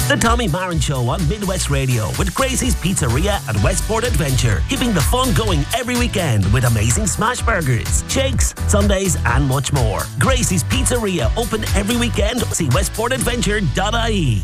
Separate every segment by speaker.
Speaker 1: The Tommy Marin Show on Midwest Radio with Gracie's Pizzeria at Westport Adventure, keeping the fun going every weekend with amazing smash burgers, shakes, sundaes and much more. Gracie's Pizzeria, open every weekend. See westportadventure.ie.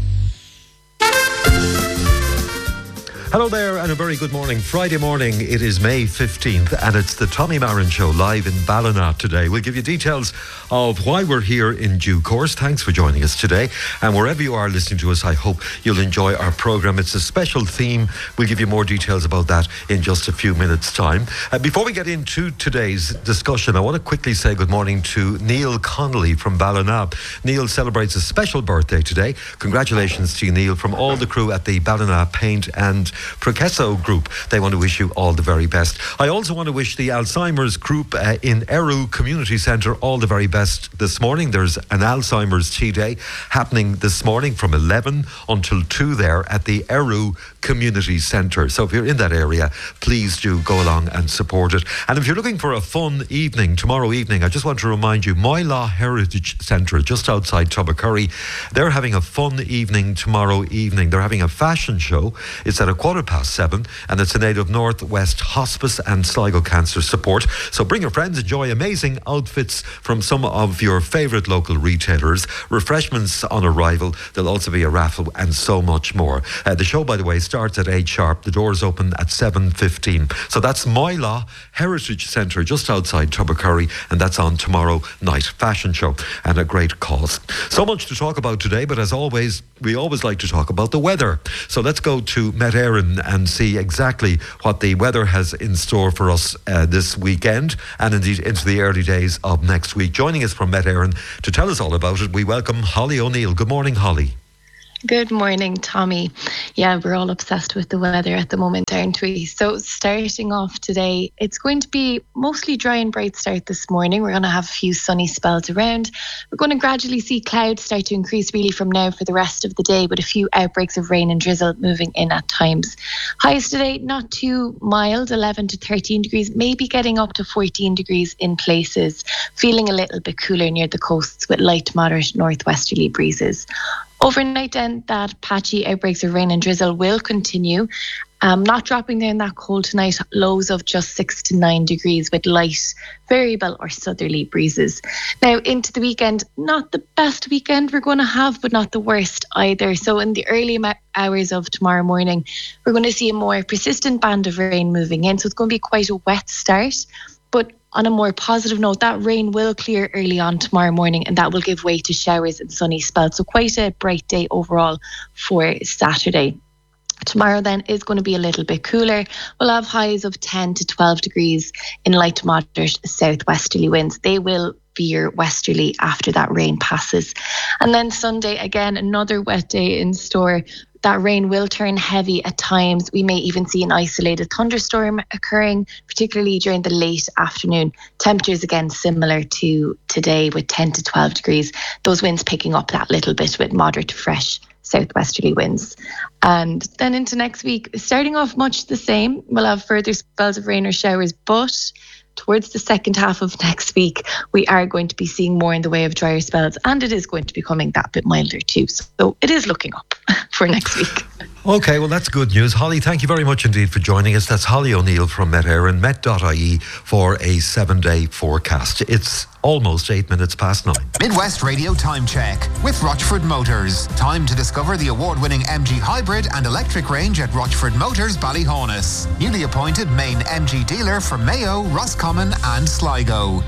Speaker 2: Hello there and a very good morning. Friday morning, it is May 15th and it's the Tommy Marin Show live in Ballina today. We'll give you details of why we're here in due course. Thanks for joining us today. And wherever you are listening to us, I hope you'll enjoy our programme. It's a special theme. We'll give you more details about that in just a few minutes' time. Before we get into today's discussion, I want to quickly say good morning to Neil Connolly from Ballina. Neil celebrates a special birthday today. Congratulations to you, Neil, from all the crew at the Ballina Paint and Processo Group. They want to wish you all the very best. I also want to wish the Alzheimer's group in Eru Community Centre all the very best this morning. There's an Alzheimer's Tea Day happening this morning from 11 until 2 there at the Eru Community Centre. So if you're in that area, please do go along and support it. And if you're looking for a fun evening, tomorrow evening, I just want to remind you, Moylaw Heritage Centre, just outside Tubbercurry, they're having a fun evening tomorrow evening. They're having a fashion show. It's at 7:15 and it's in aid of Northwest Hospice and Sligo Cancer Support. So bring your friends, enjoy amazing outfits from some of your favourite local retailers, refreshments on arrival. There'll also be a raffle and so much more. The show, by the way, starts at 8 sharp. The doors open at 7:15. So that's Moylaw Heritage Centre just outside Tubbercurry, and that's on tomorrow night. Fashion show and a great cause. So much to talk about today, but as always, we always like to talk about the weather. So let's go to Met Éireann and see exactly what the weather has in store for us this weekend and indeed into the early days of next week. Joining us from Met Éireann to tell us all about it, we welcome Holly O'Neill. Good morning, Holly.
Speaker 3: Good morning, Tommy. Yeah, we're all obsessed with the weather at the moment, aren't we? So starting off today, it's going to be mostly dry and bright start this morning. We're going to have a few sunny spells around. We're going to gradually see clouds start to increase really from now for the rest of the day, with a few outbreaks of rain and drizzle moving in at times. Highs today, not too mild, 11 to 13 degrees, maybe getting up to 14 degrees in places. Feeling a little bit cooler near the coasts with light to moderate northwesterly breezes. Overnight then, that patchy outbreaks of rain and drizzle will continue. Not dropping down that cold tonight, lows of just 6 to 9 degrees with light variable or southerly breezes. Now into the weekend, not the best weekend we're going to have, but not the worst either. So in the early hours of tomorrow morning, we're going to see a more persistent band of rain moving in. So it's going to be quite a wet start. But on a more positive note, that rain will clear early on tomorrow morning, and that will give way to showers and sunny spells. So quite a bright day overall for Saturday. Tomorrow then is going to be a little bit cooler. We'll have highs of 10 to 12 degrees in light to moderate southwesterly winds. They will veer westerly after that rain passes. And then Sunday, again, another wet day in store. That rain will turn heavy at times. We may even see an isolated thunderstorm occurring, particularly during the late afternoon. Temperatures, again, similar to today with 10 to 12 degrees. Those winds picking up that little bit with moderate to fresh southwesterly winds. And then into next week, starting off much the same. We'll have further spells of rain or showers, but towards the second half of next week, we are going to be seeing more in the way of drier spells, and it is going to be becoming that bit milder too. So it is looking up for next week.
Speaker 2: Okay, well, that's good news. Holly, thank you very much indeed for joining us. That's Holly O'Neill from Met Éireann, met.ie, for a 7-day forecast. It's almost 8 minutes past 9.
Speaker 4: Midwest Radio Time Check with Rochford Motors. Time to discover the award-winning MG hybrid and electric range at Rochford Motors Ballyhonus. Newly appointed main MG dealer for Mayo, Roscommon and Sligo.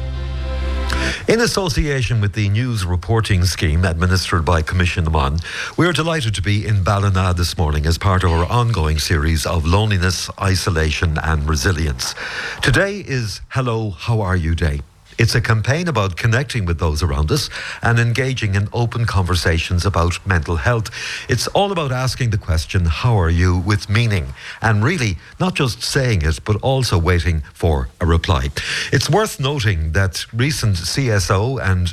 Speaker 2: In association with the news reporting scheme administered by Commission One, we are delighted to be in Ballina this morning as part of our ongoing series of loneliness, isolation and resilience. Today is Hello, How Are You Day. It's a campaign about connecting with those around us and engaging in open conversations about mental health. It's all about asking the question, how are you, with meaning, and really not just saying it, but also waiting for a reply. It's worth noting that recent CSO and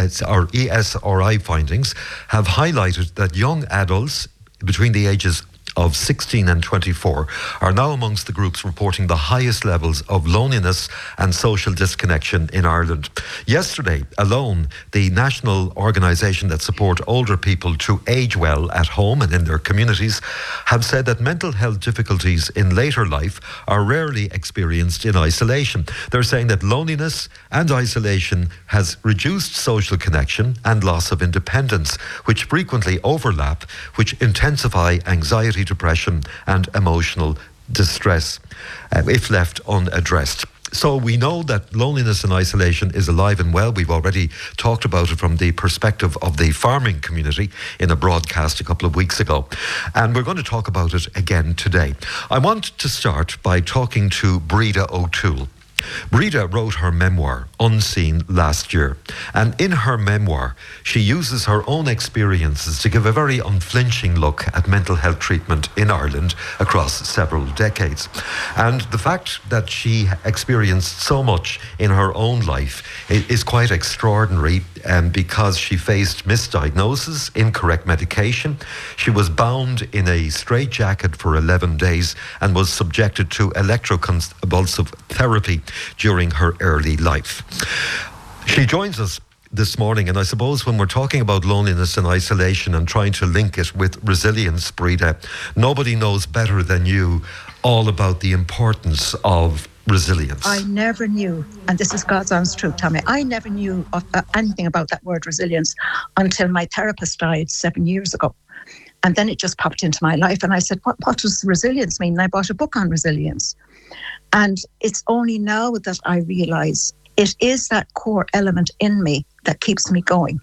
Speaker 2: ESRI findings have highlighted that young adults between the ages of 16 and 24 are now amongst the groups reporting the highest levels of loneliness and social disconnection in Ireland. Yesterday alone, the national organisation that support older people to age well at home and in their communities have said that mental health difficulties in later life are rarely experienced in isolation. They're saying that loneliness and isolation has reduced social connection and loss of independence, which frequently overlap, which intensify anxiety, depression and emotional distress if left unaddressed. So we know that loneliness and isolation is alive and well. We've already talked about it from the perspective of the farming community in a broadcast a couple of weeks ago. And we're going to talk about it again today. I want to start by talking to Breda O'Toole. Breda wrote her memoir, Unseen, last year. And in her memoir, she uses her own experiences to give a very unflinching look at mental health treatment in Ireland across several decades. And the fact that she experienced so much in her own life is quite extraordinary, because she faced misdiagnosis, incorrect medication. She was bound in a straitjacket for 11 days and was subjected to electroconvulsive therapy during her early life. She joins us this morning, and I suppose when we're talking about loneliness and isolation and trying to link it with resilience, Breda, nobody knows better than you all about the importance of resilience.
Speaker 5: I never knew, and this is God's honest truth, Tommy, I never knew of anything about that word resilience until my therapist died 7 years ago. And then it just popped into my life, and I said, what does resilience mean? And I bought a book on resilience. And it's only now that I realise it is that core element in me that keeps me going.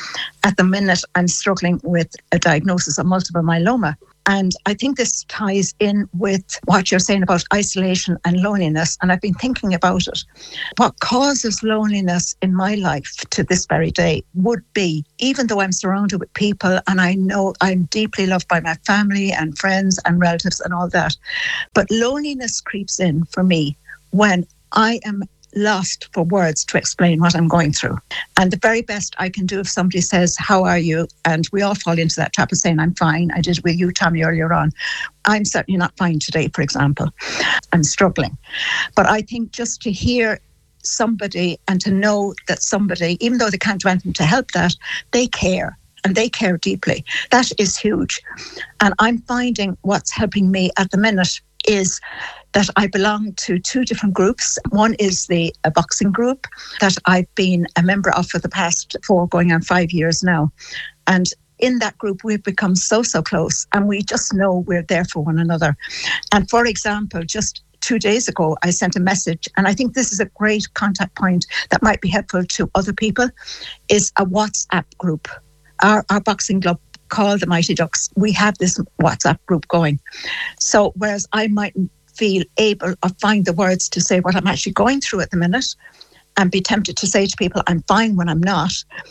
Speaker 5: At the minute, I'm struggling with a diagnosis of multiple myeloma. And I think this ties in with what you're saying about isolation and loneliness. And I've been thinking about it. What causes loneliness in my life to this very day would be, even though I'm surrounded with people and I know I'm deeply loved by my family and friends and relatives and all that, but loneliness creeps in for me when I am lost for words to explain what I'm going through. And the very best I can do if somebody says, how are you? And we all fall into that trap of saying, I'm fine. I did with you, Tommy, earlier on. I'm certainly not fine today, for example. I'm struggling. But I think just to hear somebody and to know that somebody, even though they can't do anything to help that, they care. And they care deeply. That is huge. And I'm finding what's helping me at the minute is that I belong to two different groups. One is a boxing group that I've been a member of for the past 4 going on 5 years now. And in that group, we've become so close, and we just know we're there for one another. And for example, just 2 days ago, I sent a message, and I think this is a great contact point that might be helpful to other people, is a WhatsApp group. Our boxing club called the Mighty Ducks, we have this WhatsApp group going. So whereas I mightn't feel able or find the words to say what I'm actually going through at the minute and be tempted to say to people I'm fine when I'm not,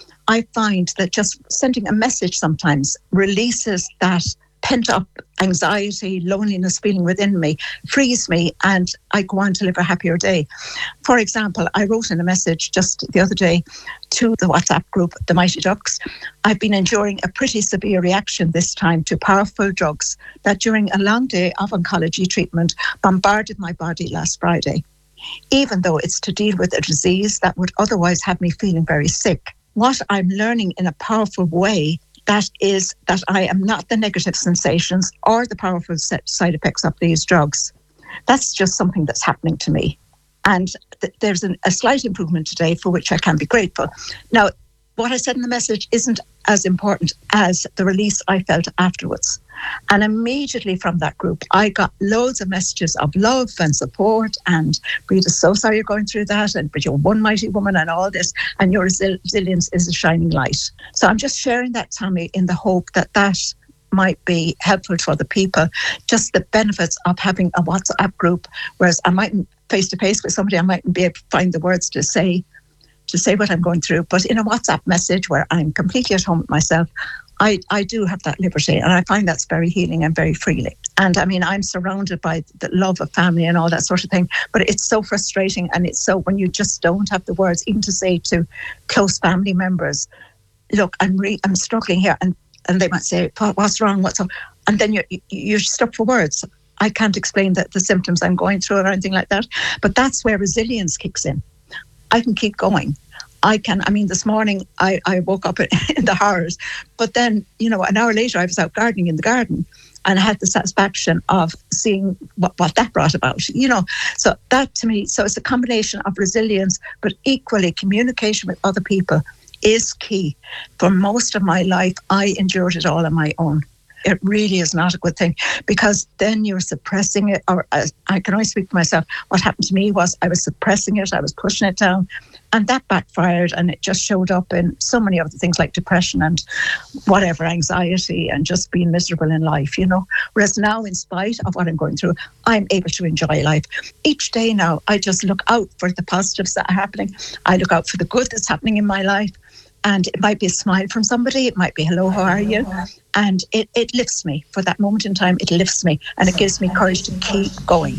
Speaker 5: I find that just sending a message sometimes releases that pent-up anxiety, loneliness feeling within me, frees me, and I go on to live a happier day. For example, I wrote in a message just the other day to the WhatsApp group, the Mighty Ducks. I've been enduring a pretty severe reaction this time to powerful drugs that during a long day of oncology treatment bombarded my body last Friday. Even though it's to deal with a disease that would otherwise have me feeling very sick. What I'm learning in a powerful way, that is that I am not the negative sensations or the powerful side effects of these drugs. That's just something that's happening to me. And there's a slight improvement today for which I can be grateful. Now, what I said in the message isn't as important as the release I felt afterwards. And immediately from that group, I got loads of messages of love and support and Breda, so sorry you're going through that, but you're one mighty woman and all this, and your resilience is a shining light. So I'm just sharing that, Tommy, in the hope that that might be helpful for the people, just the benefits of having a WhatsApp group, whereas I mightn't face-to-face with somebody, I mightn't be able to find the words to say what I'm going through, but in a WhatsApp message where I'm completely at home with myself, I do have that liberty, and I find that's very healing and very freeing. And I mean, I'm surrounded by the love of family and all that sort of thing, but it's so frustrating, and it's so when you just don't have the words even to say to close family members, look, I'm struggling here, and they might say, what's wrong? What's up? and then you're stuck for words. I can't explain the symptoms I'm going through or anything like that. But that's where resilience kicks in. I can keep going. This morning I woke up in the horrors, but then, an hour later I was out gardening in the garden, and I had the satisfaction of seeing what that brought about, So that to me, so it's a combination of resilience, but equally communication with other people is key. For most of my life, I endured it all on my own. It really is not a good thing, because then you're suppressing it. Or I can only speak for myself. What happened to me was I was suppressing it. I was pushing it down, and that backfired, and it just showed up in so many other things like depression and whatever, anxiety, and just being miserable in life, Whereas now, in spite of what I'm going through, I'm able to enjoy life. Each day now, I just look out for the positives that are happening. I look out for the good that's happening in my life. And it might be a smile from somebody. It might be, hello, how are you? And it lifts me. For that moment in time, it lifts me. And it gives me courage to keep going.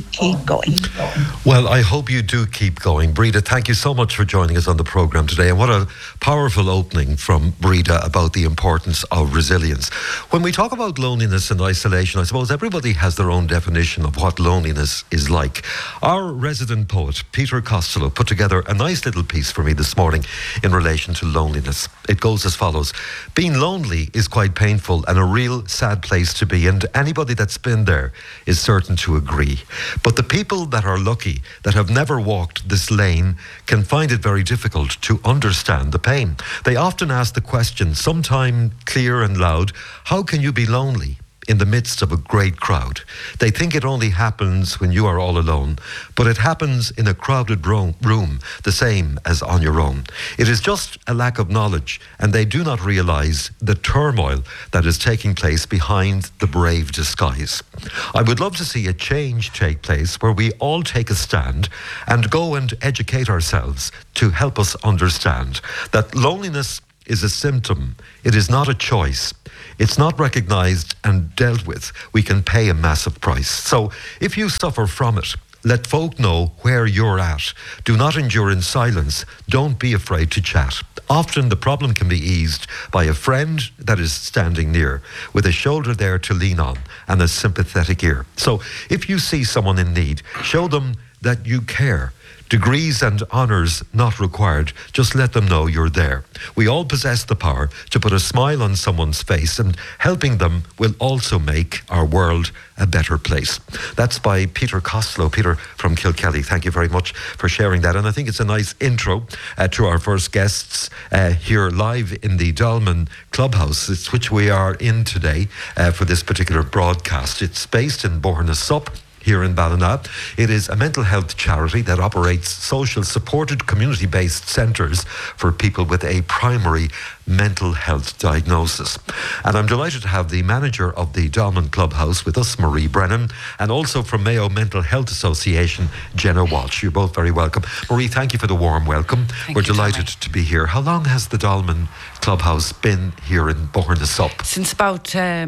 Speaker 2: Well, I hope you do keep going. Breda, thank you so much for joining us on the programme today. And what a powerful opening from Breda about the importance of resilience. When we talk about loneliness and isolation, I suppose everybody has their own definition of what loneliness is like. Our resident poet, Peter Costello, put together a nice little piece for me this morning in relation to loneliness. It goes as follows. Being lonely is quite painful and a real sad place to be, and anybody that's been there is certain to agree. But the people that are lucky, that have never walked this lane, can find it very difficult to understand the pain. They often ask the question, sometime clear and loud, how can you be lonely in the midst of a great crowd? They think it only happens when you are all alone, but it happens in a crowded room, the same as on your own. It is just a lack of knowledge, and they do not realise the turmoil that is taking place behind the brave disguise. I would love to see a change take place where we all take a stand and go and educate ourselves to help us understand that loneliness is a symptom. It is not a choice. It's not recognised and dealt with. We can pay a massive price. So if you suffer from it, let folk know where you're at. Do not endure in silence. Don't be afraid to chat. Often the problem can be eased by a friend that is standing near, with a shoulder there to lean on and a sympathetic ear. So if you see someone in need, show them that you care. Degrees and honours not required. Just let them know you're there. We all possess the power to put a smile on someone's face, and helping them will also make our world a better place. That's by Peter Costello. Peter from Kilkelly, thank you very much for sharing that. And I think it's a nice intro to our first guests here live in the Dolman Clubhouse, which we are in today for this particular broadcast. It's based in Bourne-na-Sup, here in Ballina. It is a mental health charity that operates social supported community-based centres for people with a primary mental health diagnosis. And I'm delighted to have the manager of the Dolman Clubhouse with us, Marie Brennan, and also from Mayo Mental Health Association, Jenna Walsh. You're both very welcome. Marie, thank you for the warm welcome. We're delighted to be here. How long has the Dolman Clubhouse been here in Bourne-na-Sup?
Speaker 6: Since about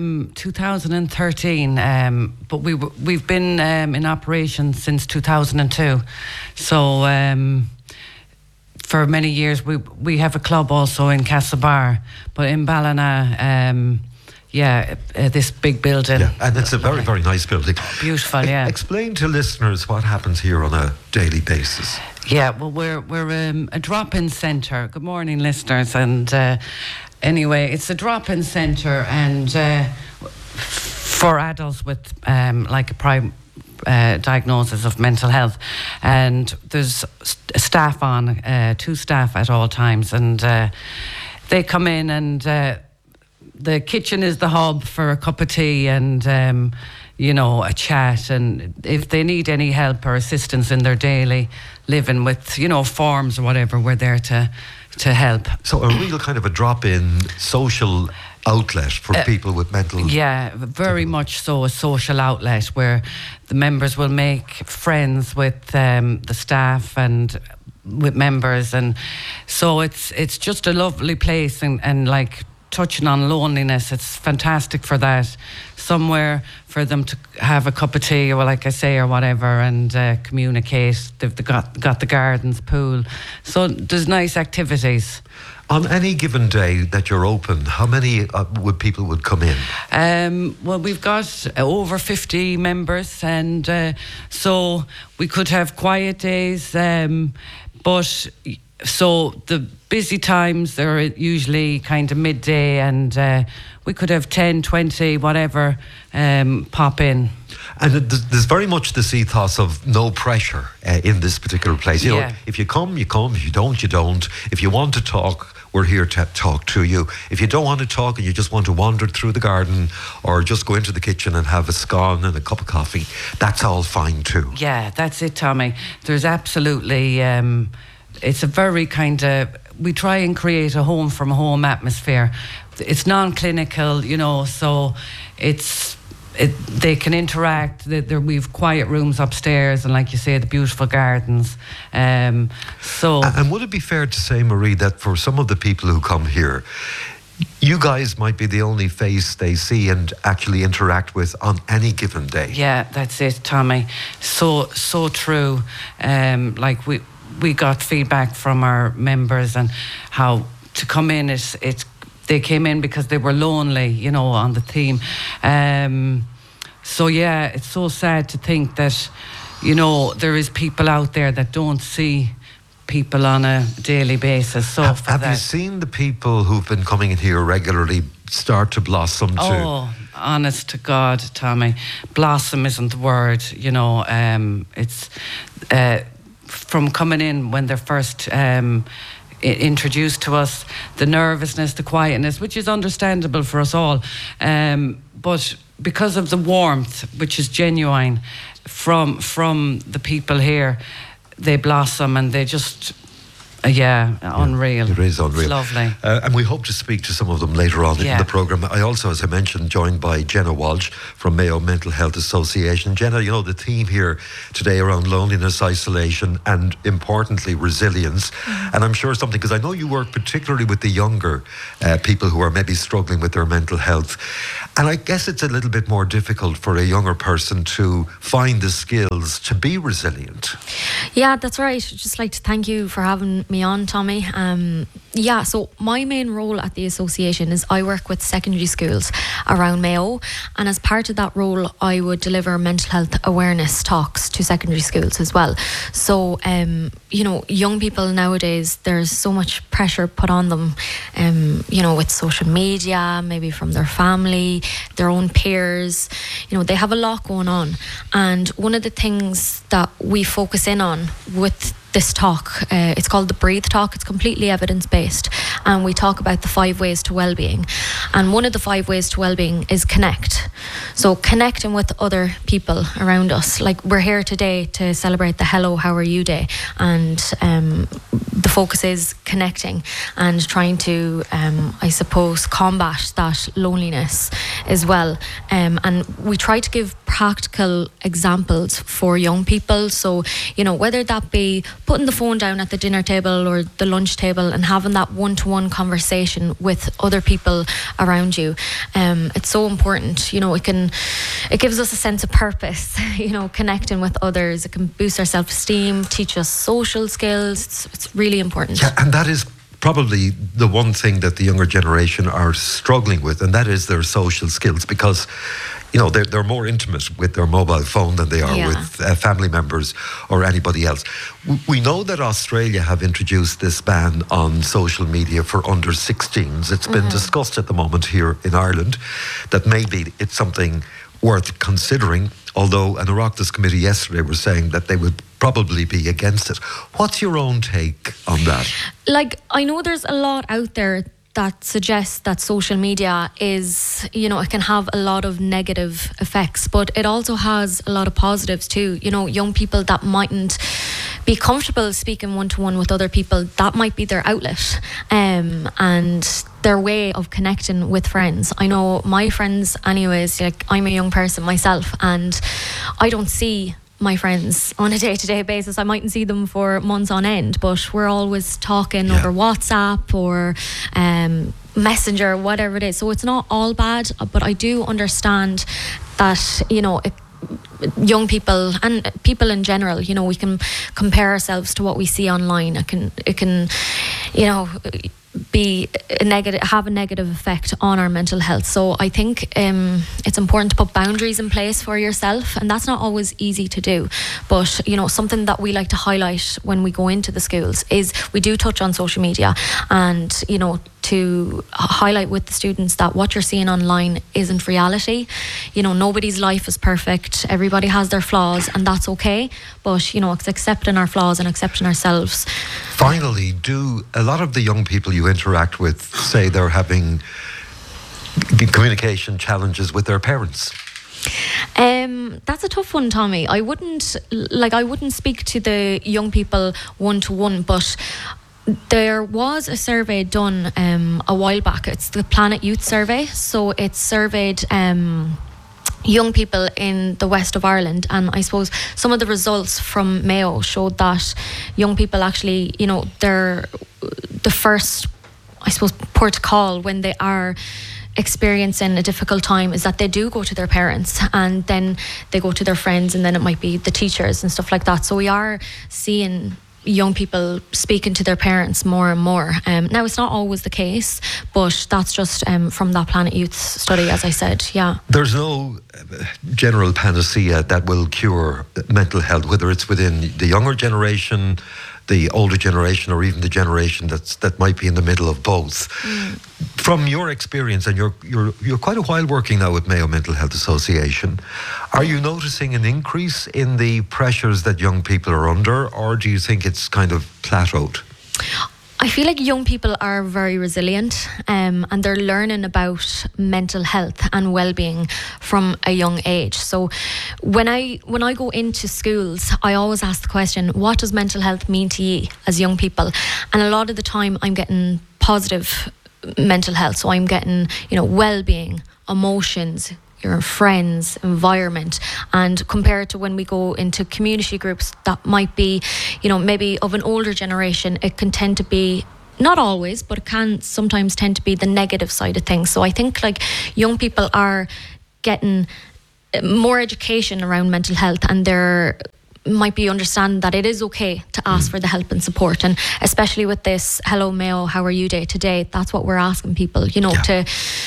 Speaker 6: 2013, but we've been in operation since 2002. So for many years we have a club also in Castlebar, but in Ballina, this big building. Yeah,
Speaker 2: and it's a very, very nice building.
Speaker 6: Beautiful, yeah.
Speaker 2: Explain to listeners what happens here on a daily basis.
Speaker 6: Yeah, well, we're a drop-in centre. Good morning, listeners. And anyway, it's a drop-in centre, and for adults with like a prime diagnosis of mental health, and there's staff on, 2 staff at all times, and they come in, and the kitchen is the hub for a cup of tea and a chat, and if they need any help or assistance in their daily living with forms or whatever, we're there to help.
Speaker 2: So a real kind of a drop-in social outlet for people with mental...
Speaker 6: Yeah, very much so, a social outlet where the members will make friends with the staff and with members, and so it's just a lovely place, and like touching on loneliness, it's fantastic for that. Somewhere for them to have a cup of tea, or like I say, or whatever, and communicate. They've got the gardens, pool, so there's nice activities.
Speaker 2: On any given day that you're open, how many people would come in?
Speaker 6: Well, we've got over 50 members, and so we could have quiet days, but so the busy times, they're usually kind of midday, and we could have 10, 20, whatever, pop in.
Speaker 2: And there's very much this ethos of no pressure in this particular place. You know, if you come, you come. If you don't, you don't. If you want to talk, we're here to talk to you. If you don't want to talk and you just want to wander through the garden or just go into the kitchen and have a scone and a cup of coffee, that's all fine too.
Speaker 6: Yeah, that's it, Tommy. There's absolutely... it's a very kind of... We try and create a home from home atmosphere. It's non-clinical, you know, so they can interact. We've quiet rooms upstairs, and like you say, the beautiful gardens. And would it be fair to say, Marie, that for some of the people who come here, you guys might be the only face they see and actually interact with on any given day? Yeah, that's it, Tommy. So true. Like we got feedback from our members and how to come in. They came in because they were lonely, you know, on the theme. So yeah, it's so sad to think that, you know, there is people out there that don't see people on a daily basis. So
Speaker 2: have you seen the people who've been coming in here regularly start to blossom too?
Speaker 6: Oh, honest to God, Tommy, blossom isn't the word. You know, it's from coming in when they're first introduced to us, the nervousness, the quietness, which is understandable for us all, but because of the warmth, which is genuine from the people here, they blossom and they just unreal.
Speaker 2: It is unreal.
Speaker 6: It's lovely.
Speaker 2: And we hope to speak to some of them later on in the programme. I also, as I mentioned, joined by Jenna Walsh from Mayo Mental Health Association. Jenna, you know, the theme here today around loneliness, isolation, and importantly, resilience. And I'm sure something, because I know you work particularly with the younger people who are maybe struggling with their mental health. And I guess it's a little bit more difficult for a younger person to find the skills to be resilient.
Speaker 7: Yeah, that's right. I'd just like to thank you for having me on, Tommy. So my main role at the association is I work with secondary schools around Mayo, and as part of that role I would deliver mental health awareness talks to secondary schools as well. So you know, young people nowadays, there's so much pressure put on them, you know, with social media, maybe from their family, their own peers. You know, they have a lot going on, and one of the things that we focus in on with this talk, it's called the Breathe Talk. It's completely evidence-based, and we talk about the 5 ways to well-being. And one of the 5 ways to well-being is connect. So connecting with other people around us. Like, we're here today to celebrate the Hello, How Are You Day, and the focus is connecting and trying to, I suppose, combat that loneliness as well. And we try to give practical examples for young people. So, you know, whether that be putting the phone down at the dinner table or the lunch table and having that one-to-one conversation with other people around you. It's so important. You know, it gives us a sense of purpose, you know, connecting with others. It can boost our self-esteem, teach us social skills. It's really important.
Speaker 2: Yeah, and that is probably the one thing that the younger generation are struggling with, and that is their social skills, because, you know, they're more intimate with their mobile phone than they are with family members or anybody else. We know that Australia have introduced this ban on social media for under 16s. It's been discussed at the moment here in Ireland that maybe it's something worth considering, although an Oireachtas committee yesterday were saying that they would probably be against it. What's your own take on that?
Speaker 7: Like, I know there's a lot out there that suggests that social media is, you know, it can have a lot of negative effects, but it also has a lot of positives too. You know, young people that mightn't be comfortable speaking one-to-one with other people, that might be their outlet, and their way of connecting with friends. I know my friends anyways, like, I'm a young person myself, and I don't see my friends on a day-to-day basis. I mightn't see them for months on end, but we're always talking over WhatsApp or Messenger, whatever it is. So it's not all bad, but I do understand that, you know, young people and people in general, you know, we can compare ourselves to what we see online. It can, you know, have a negative effect on our mental health. So I think it's important to put boundaries in place for yourself, and that's not always easy to do. But something that we like to highlight when we go into the schools is we do touch on social media, and to highlight with the students that what you're seeing online isn't reality. Nobody's life is perfect. Everybody has their flaws, and that's okay. But it's accepting our flaws and accepting ourselves.
Speaker 2: Finally, do a lot of the young people you interact with say they're having communication challenges with their parents?
Speaker 7: That's a tough one, Tommy. I wouldn't speak to the young people one-to-one, but there was a survey done a while back. It's the Planet Youth Survey. So it surveyed young people in the west of Ireland, and I suppose some of the results from Mayo showed that young people actually, they're the first, I suppose, port to call when they are experiencing a difficult time is that they do go to their parents, and then they go to their friends, and then it might be the teachers and stuff like that. So we are seeing young people speaking to their parents more and more. Now, it's not always the case, but that's just from that Planet Youth study, as I said. Yeah.
Speaker 2: There's no general panacea that will cure mental health, whether it's within the younger generation, the older generation, or even the generation that might be in the middle of both. From your experience, and you're quite a while working now with Mayo Mental Health Association, are you noticing an increase in the pressures that young people are under, or do you think it's kind of plateaued?
Speaker 7: I feel like young people are very resilient, and they're learning about mental health and well-being from a young age. So when I go into schools, I always ask the question, what does mental health mean to you as young people? And a lot of the time I'm getting positive mental health. So I'm getting, well-being, emotions, your friends, environment, and compared to when we go into community groups that might be, maybe of an older generation, it can tend to be, not always, but it can sometimes tend to be the negative side of things. So I think young people are getting more education around mental health, and they're might be understanding that it is okay to ask for the help and support. And especially with this Hello Mayo, how are you day to day, that's what we're asking people, to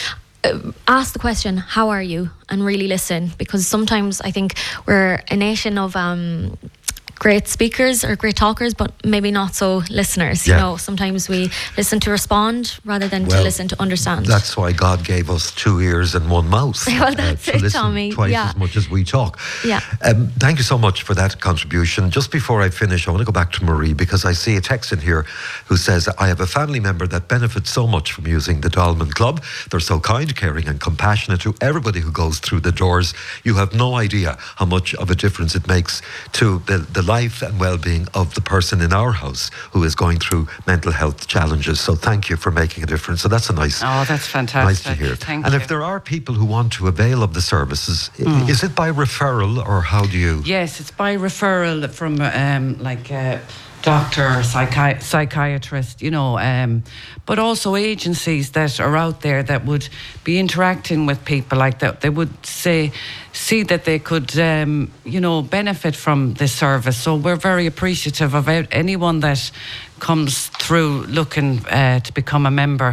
Speaker 7: ask the question, how are you, and really listen, because sometimes I think we're a nation of great speakers or great talkers, but maybe not so listeners. Sometimes we listen to respond rather than to listen to understand.
Speaker 2: That's why God gave us 2 ears and 1 mouth.
Speaker 7: Well, that's
Speaker 2: to
Speaker 7: it,
Speaker 2: listen
Speaker 7: Tommy.
Speaker 2: Twice as much as we talk.
Speaker 7: Yeah.
Speaker 2: Thank you so much for that contribution. Just before I finish, I want to go back to Marie, because I see a text in here who says, I have a family member that benefits so much from using the Dolman Club. They're so kind, caring and compassionate to everybody who goes through the doors. You have no idea how much of a difference it makes to the life and well-being of the person in our house who is going through mental health challenges. So thank you for making a difference. So that's a nice...
Speaker 6: Oh, that's fantastic.
Speaker 2: Nice to hear.
Speaker 6: Thank
Speaker 2: and
Speaker 6: you.
Speaker 2: if there are people who want to avail of the services, is it by referral, or how do you...
Speaker 6: Yes, it's by referral from doctor or psychiatrist, but also agencies that are out there that would be interacting with people like that. They would see that they could, benefit from this service. So we're very appreciative of anyone that comes through looking to become a member.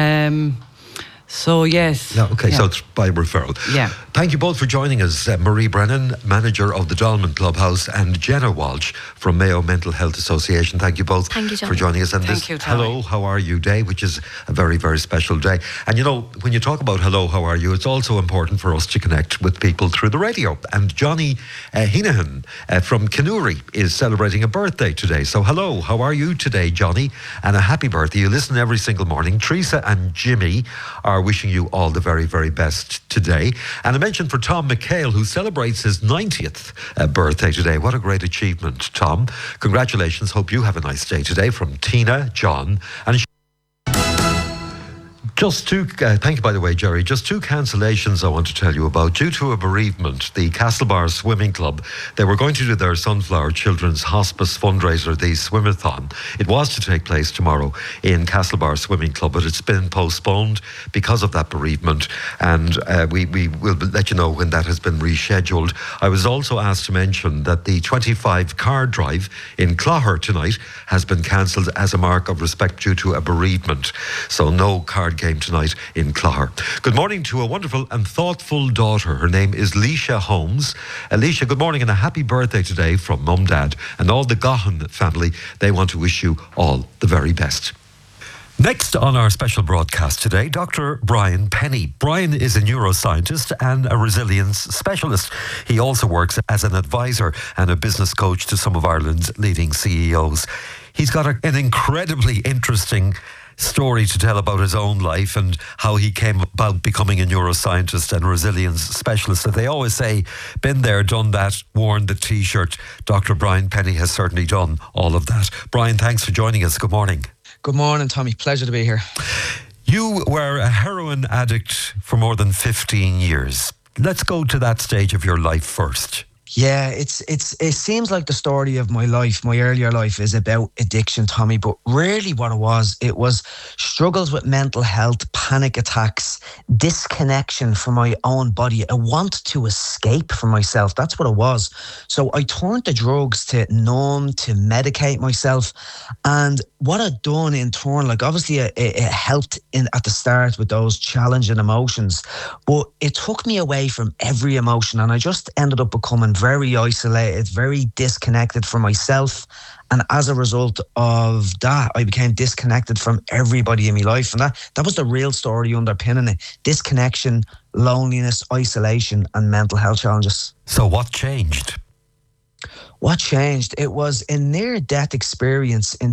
Speaker 6: So, yes.
Speaker 2: Yeah, okay, so it's by referral.
Speaker 6: Yeah.
Speaker 2: Thank you both for joining us. Marie Brennan, manager of the Dolman Clubhouse, and Jenna Walsh from Mayo Mental Health Association. Thank you both for joining us. And
Speaker 6: Thank
Speaker 2: this
Speaker 6: you, Tommy.
Speaker 2: Hello, How Are You Day, which is a very, very special day. And when you talk about Hello, How Are You, it's also important for us to connect with people through the radio. And Johnny Heenahan from Kenuri is celebrating a birthday today. So hello, how are you today, Johnny? And a happy birthday. You listen every single morning. Teresa and Jimmy are wishing you all the very, very best today. And a mention for Tom McHale, who celebrates his 90th birthday today. What a great achievement, Tom. Congratulations. Hope you have a nice day today, from Tina, John, and Just two, thank you by the way, Jerry, just two cancellations I want to tell you about. Due to a bereavement, the Castlebar Swimming Club, they were going to do their Sunflower Children's Hospice fundraiser, the Swimathon. It was to take place tomorrow in Castlebar Swimming Club, but it's been postponed because of that bereavement, and we will let you know when that has been rescheduled. I was also asked to mention that the 25 card drive in Clogher tonight has been cancelled as a mark of respect due to a bereavement. So no card game tonight in Clogher. Good morning to a wonderful and thoughtful daughter. Her name is Leisha Holmes. Leisha, good morning and a happy birthday today from Mum, Dad and all the Gahan family. They want to wish you all the very best. Next on our special broadcast today, Dr. Brian Penny. Brian is a neuroscientist and a resilience specialist. He also works as an advisor and a business coach to some of Ireland's leading CEOs. He's got an incredibly interesting story to tell about his own life and how he came about becoming a neuroscientist and resilience specialist. As they always say, been there, done that, worn the T-shirt. Dr. Brian Penny has certainly done all of that. Brian, thanks for joining us. Good morning.
Speaker 8: Good morning, Tommy. Pleasure to be here.
Speaker 2: You were a heroin addict for more than 15 years. Let's go to that stage of your life first.
Speaker 8: Yeah, it seems like the story of my life, my earlier life, is about addiction, Tommy. But really what it was struggles with mental health, panic attacks, disconnection from my own body. I want to escape from myself. That's what it was. So I turned to drugs to numb, to medicate myself. And what I'd done in turn, like obviously it helped at the start with those challenging emotions, but it took me away from every emotion, and I just ended up becoming very isolated, very disconnected from myself. And as a result of that, I became disconnected from everybody in my life. And that was the real story underpinning it. Disconnection, loneliness, isolation, and mental health challenges.
Speaker 2: So what changed?
Speaker 8: What changed? It was a near-death experience in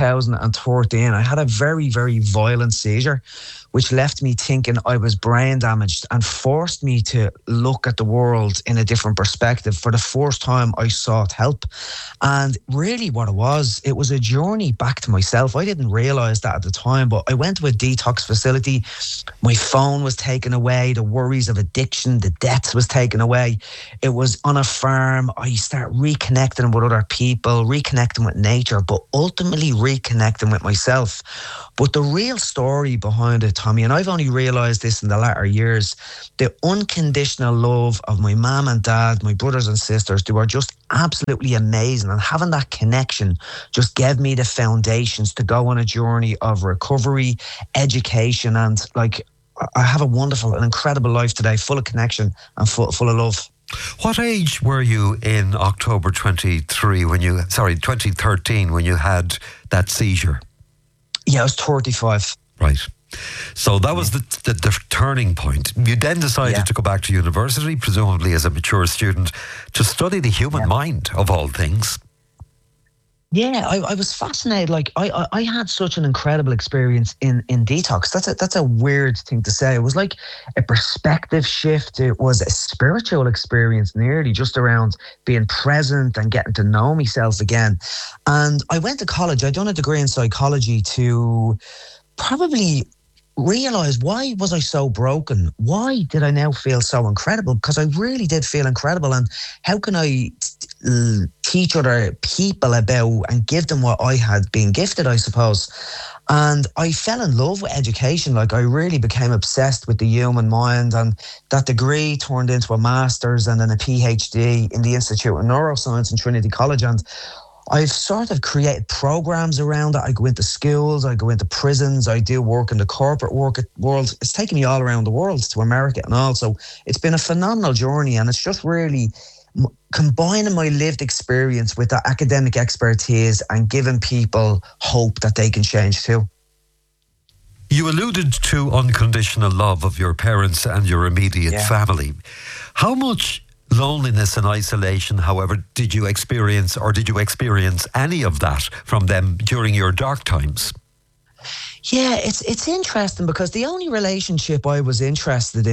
Speaker 8: 2013. I had a very, very violent seizure, which left me thinking I was brain damaged and forced me to look at the world in a different perspective. For the first time, I sought help. And really what it was a journey back to myself. I didn't realise that at the time, but I went to a detox facility. My phone was taken away. The worries of addiction, the debts was taken away. It was on a farm. I started reconnecting with other people, reconnecting with nature, but ultimately reconnecting with myself. But the real story behind it, Tommy, and I've only realised this in the latter years, the unconditional love of my mum and dad, my brothers and sisters, they were just absolutely amazing. And having that connection just gave me the foundations to go on a journey of recovery, education, and like I have a wonderful and incredible life today, full of connection and full of love.
Speaker 2: What age were you in October 2013 when you had that seizure?
Speaker 8: Yeah, I was 35.
Speaker 2: Right. So that was the turning point. You then decided to go back to university, presumably as a mature student, to study the human mind, of all things.
Speaker 8: Yeah, I was fascinated. Like I had such an incredible experience in detox. That's a weird thing to say. It was like a perspective shift. It was a spiritual experience, nearly just around being present and getting to know myself again. And I went to college. I'd done a degree in psychology to probably realize, why was I so broken? Why did I now feel so incredible? Because I really did feel incredible. And how can I teach other people about and give them what I had been gifted, I suppose? And I fell in love with education. Like I really became obsessed with the human mind, and that degree turned into a master's and then a PhD in the Institute of Neuroscience in Trinity College. And I've sort of created programs around it. I go into schools, I go into prisons, I do work in the corporate world. It's taken me all around the world, to America and all. So it's been a phenomenal journey, and it's just really combining my lived experience with that academic expertise and giving people hope that they can change too.
Speaker 2: You alluded to unconditional love of your parents and your immediate family. How much loneliness and isolation, however, did you experience, or did you experience any of that from them during your dark times?
Speaker 8: Yeah, it's interesting because the only relationship I was interested in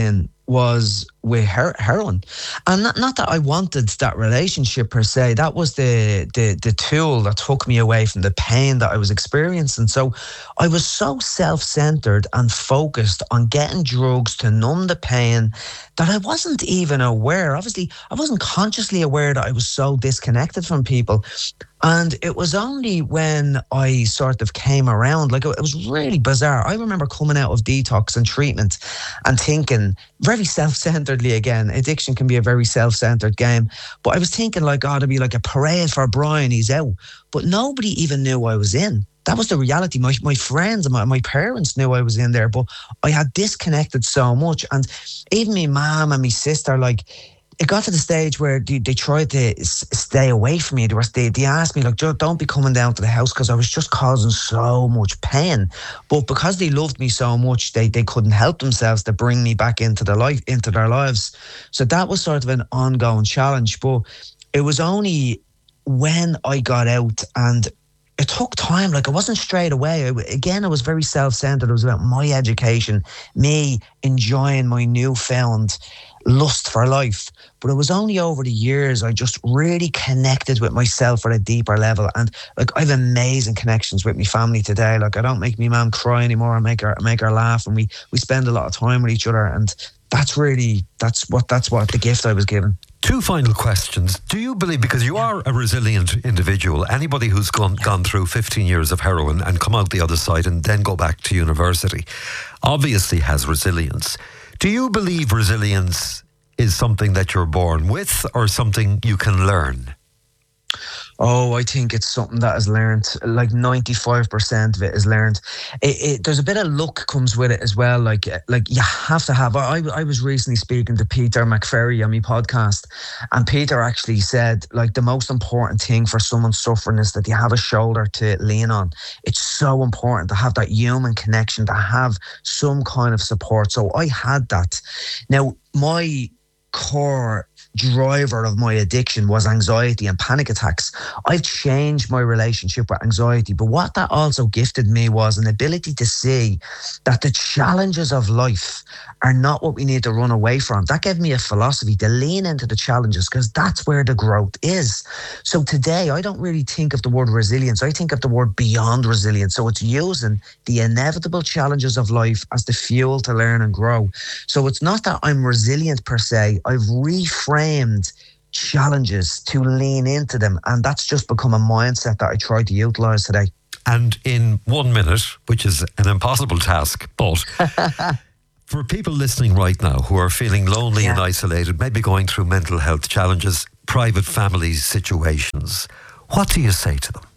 Speaker 8: was with heroin. And not that I wanted that relationship per se. That was the tool that took me away from the pain that I was experiencing. So I was so self-centered and focused on getting drugs to numb the pain that I wasn't even aware. Obviously, I wasn't consciously aware that I was so disconnected from people. And it was only when I sort of came around, like it was really bizarre. I remember coming out of detox and treatment and thinking very self-centeredly again. Addiction can be a very self-centered game. But I was thinking like, oh, it'd be like a parade for Brian, he's out. But nobody even knew I was in. That was the reality. My friends and my parents knew I was in there, but I had disconnected so much. And even my mom and my sister, like, it got to the stage where they tried to stay away from me. They asked me, like, don't be coming down to the house, because I was just causing so much pain. But because they loved me so much, they couldn't help themselves to bring me back into their lives. So that was sort of an ongoing challenge. But it was only when I got out, and it took time. Like, it wasn't straight away. Again, I was very self-centered. It was about my education, me enjoying my newfound lust for life. But it was only over the years I just really connected with myself at a deeper level. And like, I have amazing connections with my family today. Like, I don't make my mum cry anymore. I make her laugh, and we spend a lot of time with each other. And that's what the gift I was given.
Speaker 2: Two final questions. Do you believe, because you are a resilient individual, anybody who's gone through 15 years of heroin and come out the other side and then go back to university obviously has resilience. Do you believe resilience is something that you're born with or something you can learn?
Speaker 8: Oh, I think it's something that is learned. Like 95% of it is learned. There's a bit of luck comes with it as well. Like you have to have. I was recently speaking to Peter McFerry on my podcast, and Peter actually said, like, the most important thing for someone suffering is that you have a shoulder to lean on. It's so important to have that human connection, to have some kind of support. So I had that. Now, my core driver of my addiction was anxiety and panic attacks. I've changed my relationship with anxiety, but what that also gifted me was an ability to see that the challenges of life are not what we need to run away from. That gave me a philosophy to lean into the challenges, because that's where the growth is. So today, I don't really think of the word resilience. I think of the word beyond resilience. So it's using the inevitable challenges of life as the fuel to learn and grow. So it's not that I'm resilient per se. I've reframed challenges to lean into them. And that's just become a mindset that I try to utilize today.
Speaker 2: And in 1 minute, which is an impossible task, but for people listening right now who are feeling lonely and isolated, maybe going through mental health challenges, private family situations, what do you say to them?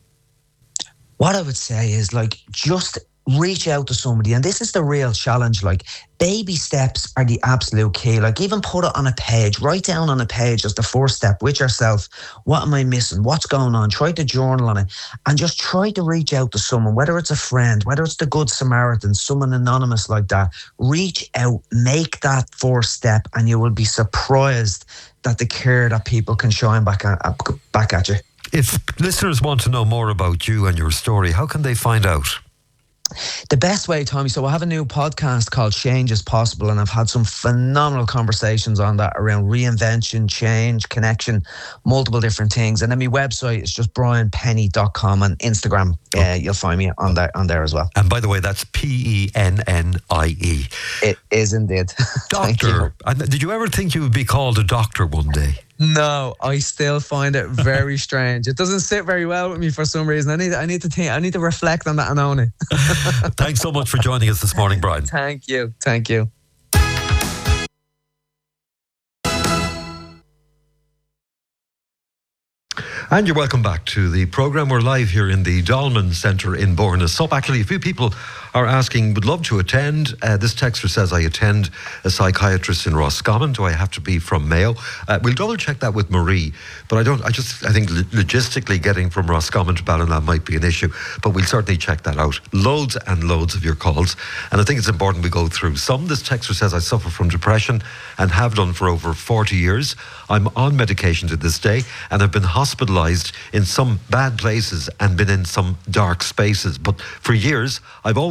Speaker 8: What I would say is, like, just reach out to somebody. And this is the real challenge. Like, baby steps are the absolute key. Like, even put it on a page, write down on a page as the first step with yourself. What am I missing? What's going on? Try to journal on it, and just try to reach out to someone, whether it's a friend, whether it's the Good Samaritan, someone anonymous like that. Reach out, make that first step, and you will be surprised that the care that people can shine back at you.
Speaker 2: If listeners want to know more about you and your story, how can they find out?
Speaker 8: The best way, Tommy, so I have a new podcast called Change is Possible, and I've had some phenomenal conversations on that around reinvention, change, connection, multiple different things. And then my website is just brianpenny.com, and Instagram, you'll find me on there as well.
Speaker 2: And by the way, that's Pennie.
Speaker 8: It is indeed.
Speaker 2: Doctor. Did you ever think you would be called a doctor one day?
Speaker 8: No, I still find it very strange. It doesn't sit very well with me for some reason. I need to reflect on that and own it.
Speaker 2: Thanks so much for joining us this morning, Brian.
Speaker 8: Thank you.
Speaker 2: And you're welcome back to the programme. We're live here in the Dolman Centre in Bourne-na-Sup. Actually, a few people are asking, would love to attend. This texter says, I attend a psychiatrist in Roscommon. Do I have to be from Mayo? We'll double check that with Marie. But I think logistically getting from Roscommon to Ballina might be an issue. But we'll certainly check that out. Loads and loads of your calls. And I think it's important we go through some. This texter says, I suffer from depression and have done for over 40 years. I'm on medication to this day and have been hospitalised in some bad places and been in some dark spaces. But for years, I've always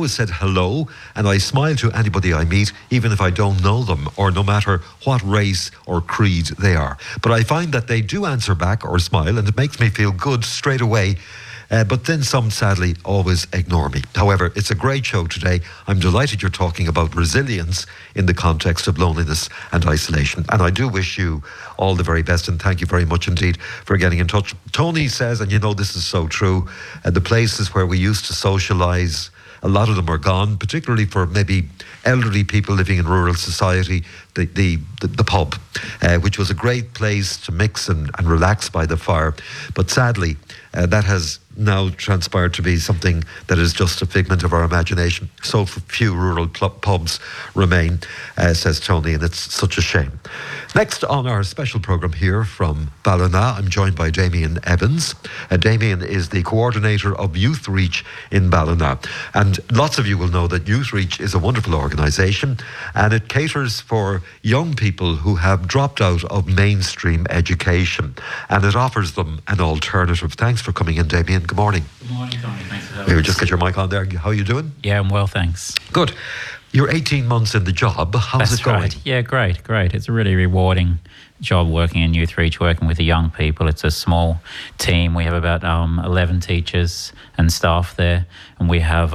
Speaker 2: always said hello, and I smile to anybody I meet, even if I don't know them, or no matter what race or creed they are. But I find that they do answer back or smile, and it makes me feel good straight away. But then some, sadly, always ignore me. However, it's a great show today. I'm delighted you're talking about resilience in the context of loneliness and isolation. And I do wish you all the very best, and thank you very much indeed for getting in touch. Tony says, and you know this is so true, the places where we used to socialise, a lot of them are gone, particularly for maybe elderly people living in rural society. The pub, which was a great place to mix and relax by the fire. But sadly, that has now transpired to be something that is just a figment of our imagination. So few rural pubs remain, says Tony, and it's such a shame. Next on our special programme here from Ballina, I'm joined by Damien Evans. Damien is the coordinator of Youth Reach in Ballina. And lots of you will know that Youth Reach is a wonderful organisation, and it caters for young people who have dropped out of mainstream education, and it offers them an alternative. Thanks for coming in, Damien. Good morning.
Speaker 9: Good morning, Tony. Thanks for having
Speaker 2: Maybe
Speaker 9: us.
Speaker 2: just get your mic on there. How are you doing?
Speaker 9: Yeah, I'm well, thanks.
Speaker 2: Good. You're 18 months in the job. How's it going?
Speaker 9: Right. Yeah, great. It's a really rewarding job working in Youth Reach, working with the young people. It's a small team. We have about 11 teachers and staff there, and we have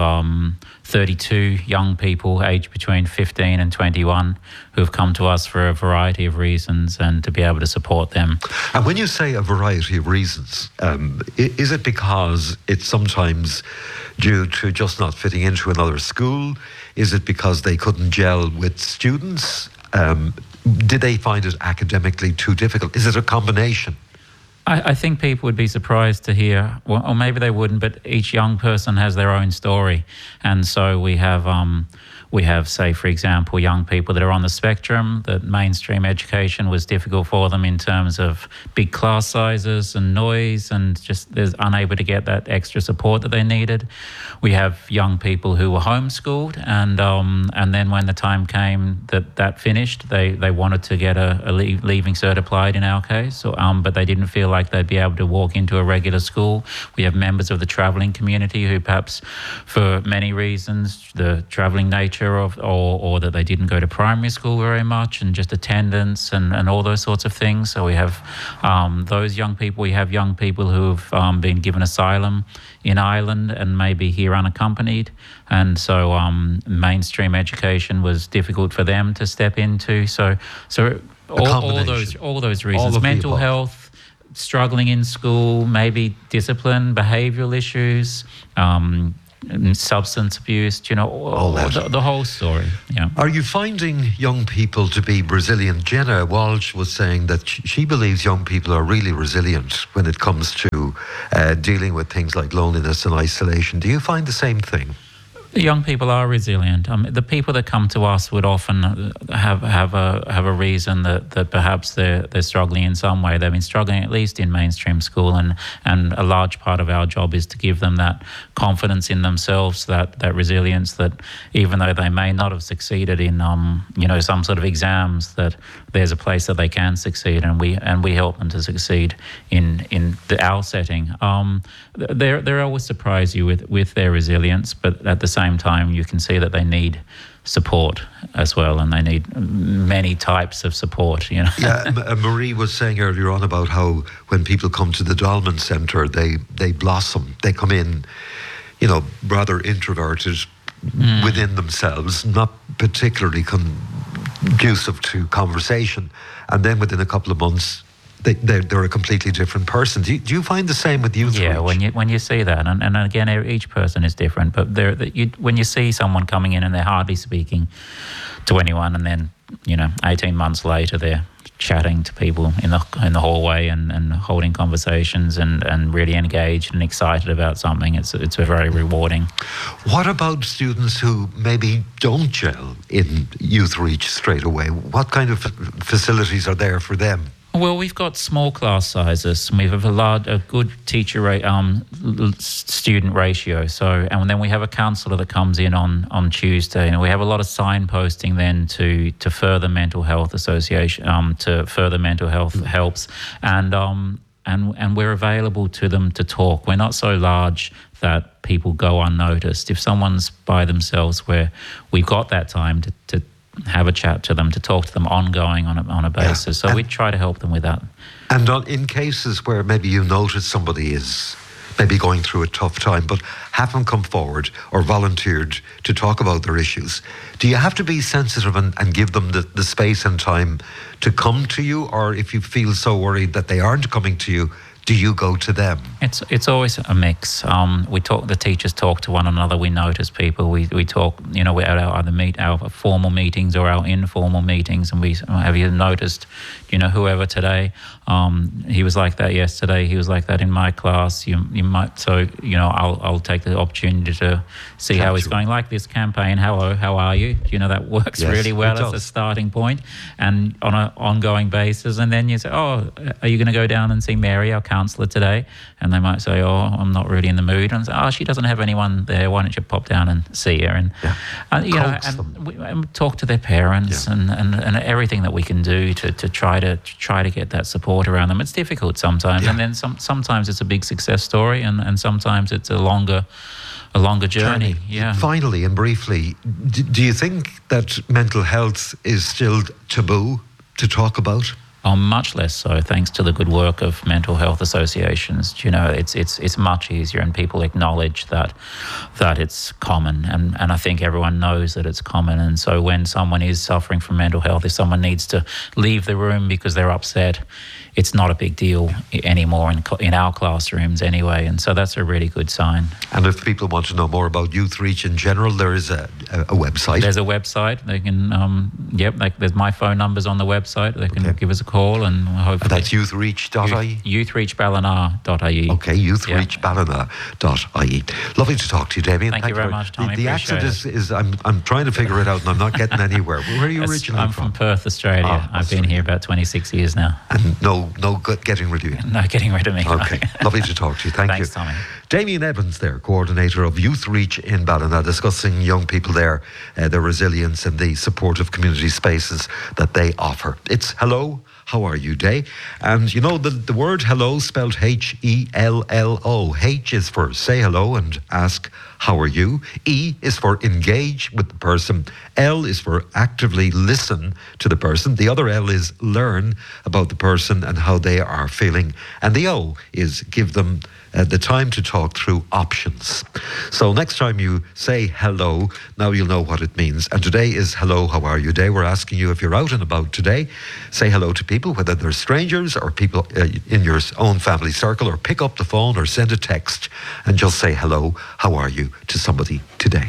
Speaker 9: 32 young people aged between 15 and 21 who have come to us for a variety of reasons, and to be able to support them.
Speaker 2: And when you say a variety of reasons, is it because it's sometimes due to just not fitting into another school? Is it because they couldn't gel with students? Did they find it academically too difficult? Is it a combination?
Speaker 9: I think people would be surprised to hear, or maybe they wouldn't, but each young person has their own story. And so we have, say, for example, young people that are on the spectrum, that mainstream education was difficult for them in terms of big class sizes and noise, and just they're unable to get that extra support that they needed. We have young people who were homeschooled, and then when the time came that finished, they wanted to get a leaving cert applied in our case, but they didn't feel like they'd be able to walk into a regular school. We have members of the travelling community who perhaps, for many reasons, the travelling nature or that they didn't go to primary school very much, and just attendance and all those sorts of things. So we have those young people. We have young people who've been given asylum in Ireland and maybe here unaccompanied, and so mainstream education was difficult for them to step into. So all those reasons, mental health, struggling in school, maybe discipline, behavioural issues, substance abuse, the whole story. Yeah.
Speaker 2: Are you finding young people to be resilient? Jenna Walsh was saying that she believes young people are really resilient when it comes to dealing with things like loneliness and isolation. Do you find the same thing?
Speaker 9: Young people are resilient. The people that come to us would often have a reason that perhaps they're struggling in some way. They've been struggling at least in mainstream school, and a large part of our job is to give them that confidence in themselves, that resilience, that even though they may not have succeeded in some sort of exams, that there's a place that they can succeed, and we help them to succeed in our setting. They always surprise you with their resilience, but at the same time you can see that they need support as well, and they need many types of support.
Speaker 2: Yeah, Marie was saying earlier on about how when people come to the Dolman Centre, they blossom. They come in, rather introverted within themselves, not particularly conducive to conversation, and then within a couple of months they're a completely different person. Do you find the same with Youth Reach?
Speaker 9: Yeah, when you see that, and again, each person is different, but when you see someone coming in and they're hardly speaking to anyone, and then 18 months later they're chatting to people in the hallway and holding conversations and really engaged and excited about something, it's very rewarding.
Speaker 2: What about students who maybe don't gel in Youth Reach straight away? What kind of facilities are there for them?
Speaker 9: Well, we've got small class sizes. We have a good teacher student ratio. So, and then we have a counsellor that comes in on Tuesday, and we have a lot of signposting then to further mental health association, to further mental health helps, and and we're available to them to talk. We're not so large that people go unnoticed. If someone's by themselves, we've got that time to have a chat to them, to talk to them ongoing on a basis. So we try to help them with that.
Speaker 2: And in cases where maybe you notice somebody is maybe going through a tough time, but haven't come forward or volunteered to talk about their issues, do you have to be sensitive and give them the space and time to come to you? Or if you feel so worried that they aren't coming to you, do you go to them?
Speaker 9: It's always a mix. We talk. The teachers talk to one another. We notice people. We talk. We're at our formal meetings or our informal meetings, and we have you noticed? Whoever today, he was like that yesterday. He was like that in my class. You might. So I'll take the opportunity to see how he's going. Like this campaign. Hello, how are you? That works really well as a starting point, and on an ongoing basis. And then you say, oh, are you going to go down and see Mary, our counsellor, today? And they might say, oh, I'm not really in the mood. And say, oh, she doesn't have anyone there. Why don't you pop down and see her? And and talk to their parents and everything that we can do to try to get that support around them. It's difficult sometimes, and then sometimes it's a big success story, and sometimes it's a longer journey. Yeah.
Speaker 2: Finally and briefly, do you think that mental health is still taboo to talk about?
Speaker 9: Much less so, thanks to the good work of mental health associations. It's much easier, and people acknowledge that it's common, and I think everyone knows that it's common. And so when someone is suffering from mental health, if someone needs to leave the room because they're upset, it's not a big deal anymore in our classrooms anyway, and so that's a really good sign.
Speaker 2: And if people want to know more about Youth Reach in general, there is a website.
Speaker 9: There's a website. They can, there's my phone numbers on the website. They can give us a call, and hopefully...
Speaker 2: And that's youthreach.ie?
Speaker 9: Youthreachballina.ie.
Speaker 2: Okay, youthreachballina.ie. Lovely to talk to you, Damien.
Speaker 9: Thank you very much, Tommy.
Speaker 2: The accent is I'm trying to figure it out, and I'm not getting anywhere. Where are you originally
Speaker 9: from? I'm from Perth, Australia. I've been here about 26 years now.
Speaker 2: And no getting rid of you.
Speaker 9: No getting rid of me.
Speaker 2: Okay. Lovely to talk to you. Thanks,
Speaker 9: you. Tommy.
Speaker 2: Damien Evans there, coordinator of Youth Reach in Ballina, discussing young people there, their resilience and the supportive community spaces that they offer. It's Hello, How Are You Day. And the word hello spelled H-E-L-L-O. H is for say hello and ask how are you. E is for engage with the person. L is for actively listen to the person. The other L is learn about the person and how they are feeling. And the O is give them the time to talk through options. So next time you say hello, now you'll know what it means. And today is Hello, How Are You Day. We're asking you, if you're out and about today, say hello to people, whether they're strangers or people in your own family circle, or pick up the phone or send a text and just say hello, how are you to somebody today.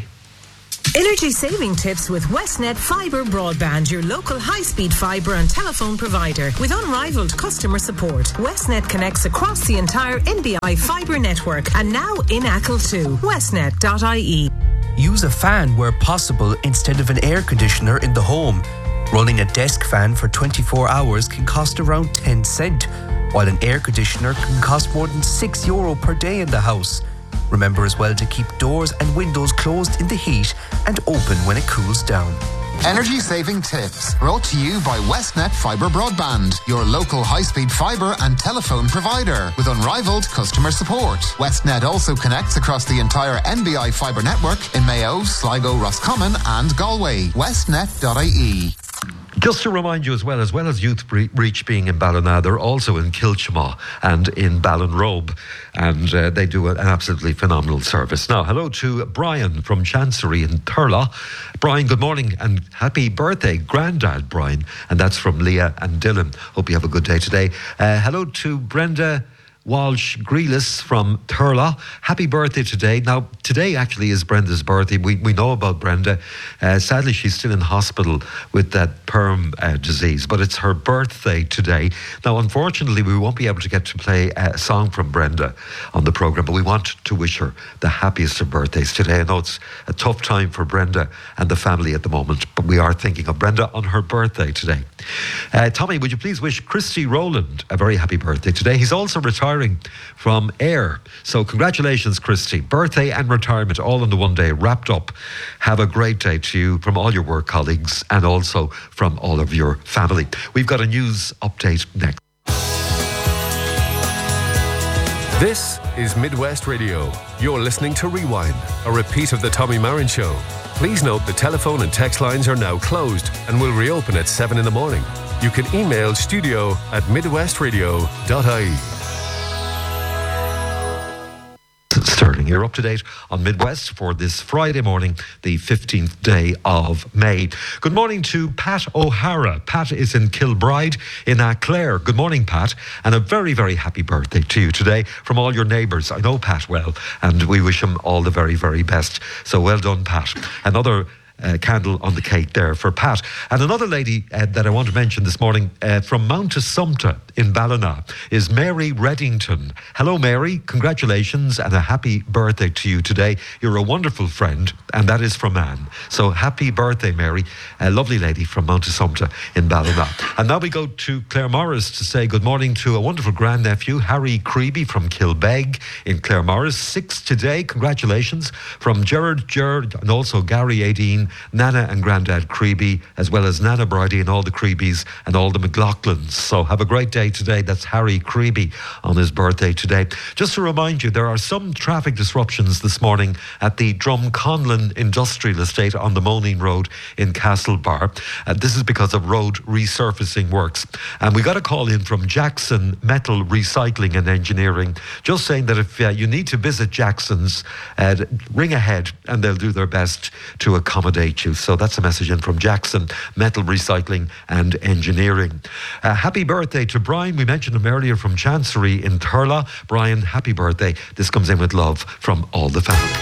Speaker 10: Energy saving tips with Westnet Fibre Broadband, your local high-speed fibre and telephone provider. With unrivaled customer support, Westnet connects across the entire NBI fibre network, and now in Achill too. Westnet.ie.
Speaker 11: Use a fan where possible instead of an air conditioner in the home. Running a desk fan for 24 hours can cost around 10 cents, while an air conditioner can cost more than €6 per day in the house. Remember as well to keep doors and windows closed in the heat and open when it cools down.
Speaker 4: Energy saving tips brought to you by Westnet Fibre Broadband, your local high-speed fibre and telephone provider with unrivaled customer support. Westnet also connects across the entire NBI fibre network in Mayo, Sligo, Roscommon and Galway. Westnet.ie.
Speaker 2: Just to remind you as well as Youth Reach being in Ballina, they're also in Kilchama and in Ballinrobe, and they do an absolutely phenomenal service. Now, hello to Brian from Chancery in Thurles. Brian, good morning and happy birthday, Grandad Brian, and that's from Leah and Dylan. Hope you have a good day today. Hello to Brenda Walsh Grealis from Thurles. Happy birthday today. Now, today actually is Brenda's birthday. We know about Brenda. Sadly, she's still in hospital with that perm disease, but it's her birthday today. Now, unfortunately, we won't be able to get to play a song from Brenda on the programme, but we want to wish her the happiest of birthdays today. I know it's a tough time for Brenda and the family at the moment, but we are thinking of Brenda on her birthday today. Tommy, would you please wish Christy Rowland a very happy birthday today? He's also retiring from AIR. So congratulations, Christy. Birthday and retirement all in the one day, wrapped up. Have a great day to you from all your work colleagues and also from all of your family. We've got a news update next.
Speaker 12: This is Midwest Radio. You're listening to Rewind, a repeat of the Tommy Marin Show. Please note the telephone and text lines are now closed and will reopen at 7 in the morning. You can email studio@midwestradio.ie.
Speaker 2: Sterling, you're up to date on Midwest for this Friday morning, the 15th day of May. Good morning to Pat O'Hara. Pat is in Kilbride in Clare. Good morning, Pat, and a very, very happy birthday to you today from all your neighbours. I know Pat well, and we wish him all the very, very best. So well done, Pat. Another candle on the cake there for Pat. And another lady that I want to mention this morning from Mount Assumpta in Ballina is Mary Reddington. Hello, Mary. Congratulations and a happy birthday to you today. You're a wonderful friend, and that is from Anne. So happy birthday, Mary. A lovely lady from Mount Assumpta in Ballina. And now we go to Claremorris to say good morning to a wonderful grandnephew, Harry Creeby from Kilbeg in Claremorris. 6 today. Congratulations from Gerard, and also Gary Aideen, Nana and Grandad Creeby, as well as Nana Bridie and all the Creebies and all the McLaughlins. So have a great day today. That's Harry Creeby on his birthday today. Just to remind you, there are some traffic disruptions this morning at the Drumconlon Industrial Estate on the Moaning Road in Castlebar. This is because of road resurfacing works. And we got a call in from Jackson Metal Recycling and Engineering, just saying that if you need to visit Jackson's, ring ahead and they'll do their best to accommodate you. So that's a message in from Jackson Metal Recycling and Engineering. Happy birthday to Brian. We mentioned him earlier from Chancery in Thurles. Brian, happy birthday. This comes in with love from all the family.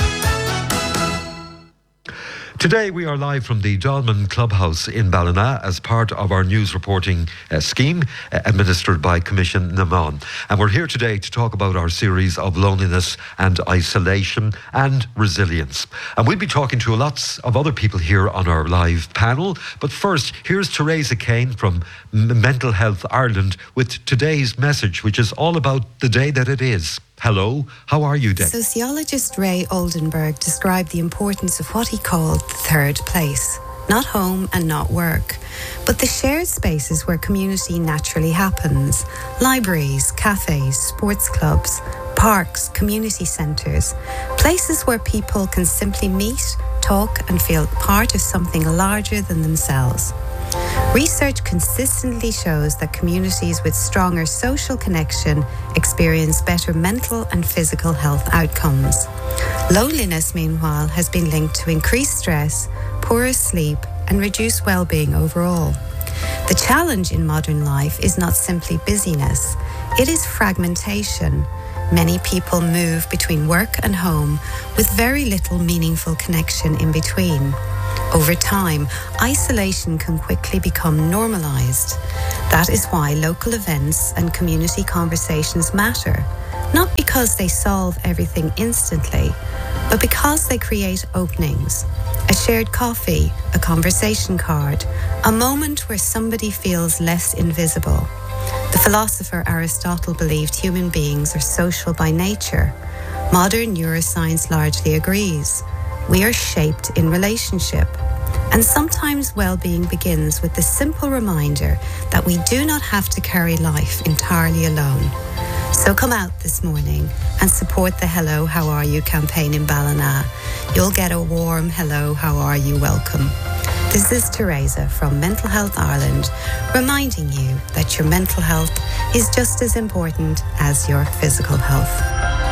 Speaker 2: Today we are live from the Dolman Clubhouse in Ballina as part of our news reporting scheme administered by Commission Naman. And we're here today to talk about our series of loneliness and isolation and resilience. And we'll be talking to lots of other people here on our live panel. But first, here's Teresa Kane from Mental Health Ireland with today's message, which is all about the day that it is. Hello, how are you, Dave?
Speaker 13: Sociologist Ray Oldenburg described the importance of what he called the third place. Not home and not work, but the shared spaces where community naturally happens. Libraries, cafes, sports clubs, parks, community centres. Places where people can simply meet, talk and feel part of something larger than themselves. Research consistently shows that communities with stronger social connection experience better mental and physical health outcomes. Loneliness, meanwhile, has been linked to increased stress, poorer sleep, and reduced well-being overall. The challenge in modern life is not simply busyness, it is fragmentation. Many people move between work and home with very little meaningful connection in between. Over time, isolation can quickly become normalised. That is why local events and community conversations matter, not because they solve everything instantly, but because they create openings. A shared coffee, a conversation card, a moment where somebody feels less invisible. The philosopher Aristotle believed human beings are social by nature. Modern neuroscience largely agrees. We are shaped in relationship. And sometimes well-being begins with the simple reminder that we do not have to carry life entirely alone. So come out this morning and support the Hello, How Are You campaign in Ballina. You'll get a warm Hello, How Are You welcome. This is Teresa from Mental Health Ireland, reminding you that your mental health is just as important as your physical health.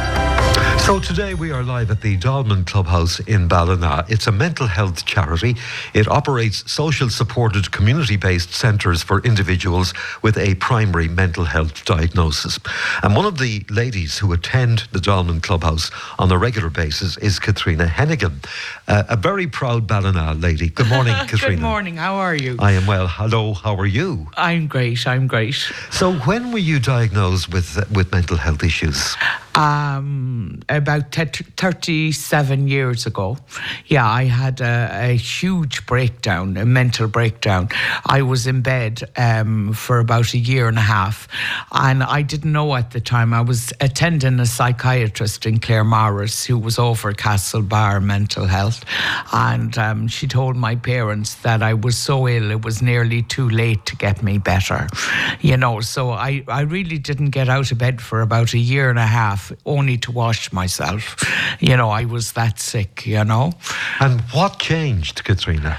Speaker 2: So today we are live at the Dolman Clubhouse in Ballina. It's a mental health charity. It operates social supported community-based centres for individuals with a primary mental health diagnosis. And one of the ladies who attend the Dolman Clubhouse on a regular basis is Katrina Hennigan, a very proud Ballina lady. Good morning, Katrina.
Speaker 14: Good morning, how are you?
Speaker 2: I am well. Hello, how are you?
Speaker 14: I'm great.
Speaker 2: So when were you diagnosed with mental health issues?
Speaker 14: About 37 years ago. Yeah, I had a huge breakdown, a mental breakdown. I was in bed for about a year and a half, and I didn't know at the time. I was attending a psychiatrist in Claremorris who was over Castlebar Mental Health, and she told my parents that I was so ill it was nearly too late to get me better. You know, so I really didn't get out of bed for about a year and a half, only to wash myself. You know, I was that sick, you know.
Speaker 2: And what changed, Katrina?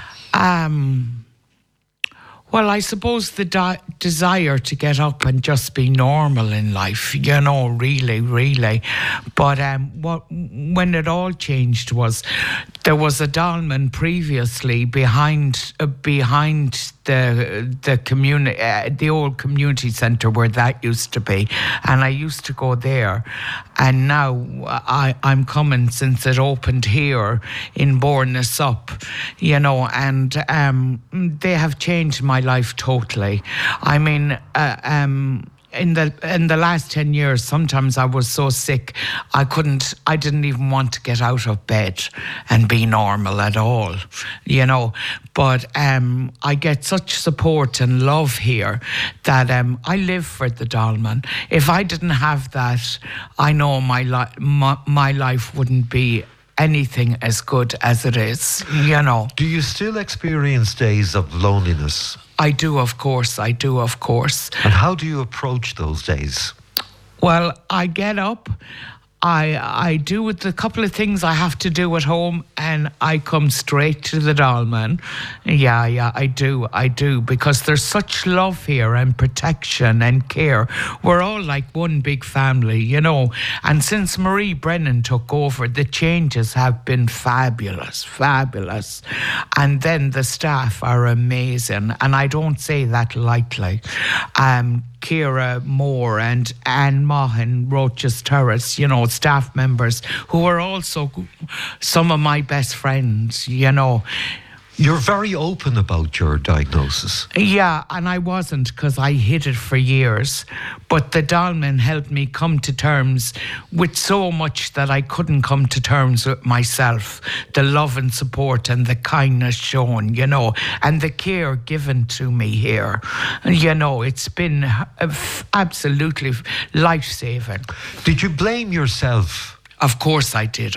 Speaker 14: Well, I suppose the desire to get up and just be normal in life, you know, really. But when it all changed was there was a dolmen previously behind the community, the old community centre where that used to be, and I used to go there. And now I'm coming since it opened here in Bournemouth, you know, and they have changed my life totally. I mean, in the last 10 years, sometimes I was so sick I didn't even want to get out of bed and be normal at all, you know. But I get such support and love here that I live for the dolmen. If I didn't have that, I know my life wouldn't be anything as good as it is, you know.
Speaker 2: Do you still experience days of loneliness?
Speaker 14: I do, of course.
Speaker 2: And how do you approach those days?
Speaker 14: Well, I get up, I do the couple of things I have to do at home, and I come straight to the dolmen. Yeah, I do, because there's such love here and protection and care. We're all like one big family, you know. And since Marie Brennan took over, the changes have been fabulous. And then the staff are amazing, and I don't say that lightly. Ciara Moore and Anne Maughan, Roches Terrace, you know, staff members who are also some of my best friends, you know.
Speaker 2: You're very open about your diagnosis.
Speaker 14: Yeah, and I wasn't, because I hid it for years. But the dolmen helped me come to terms with so much that I couldn't come to terms with myself. The love and support and the kindness shown, you know, and the care given to me here. You know, it's been absolutely life-saving.
Speaker 2: Did you blame yourself?
Speaker 14: Of course I did.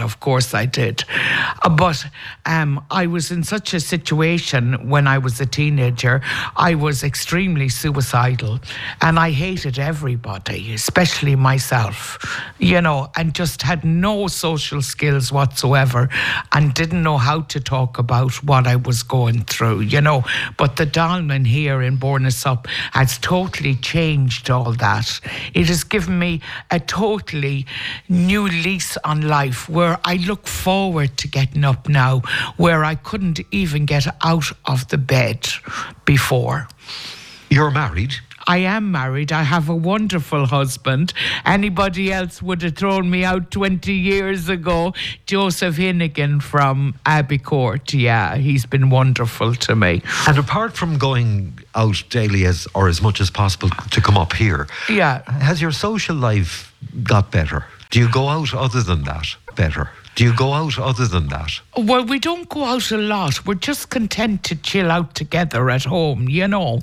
Speaker 14: But I was in such a situation when I was a teenager. I was extremely suicidal, and I hated everybody, especially myself, you know, and just had no social skills whatsoever and didn't know how to talk about what I was going through, you know. But the dolmen here in Bournemouth has totally changed all that. It has given me a totally new lease on life, where I look forward to getting up now, where I couldn't even get out of the bed before.
Speaker 2: You're married?
Speaker 14: I am married. I have a wonderful husband. Anybody else would have thrown me out 20 years ago. Joseph Hinnigan from Abbey Court. Yeah, he's been wonderful to me.
Speaker 2: And apart from going out daily as much as possible to come up here,
Speaker 14: yeah,
Speaker 2: has your social life got better? Do you go out other than that?
Speaker 14: Well, we don't go out a lot. We're just content to chill out together at home, you know.